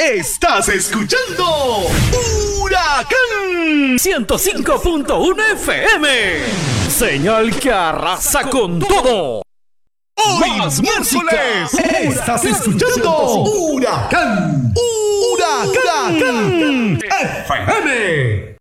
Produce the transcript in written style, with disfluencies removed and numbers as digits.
Estás escuchando Huracán 105.1 FM. Señal que arrasa con todo. Hoy más miércoles. Estás escuchando Huracán FM.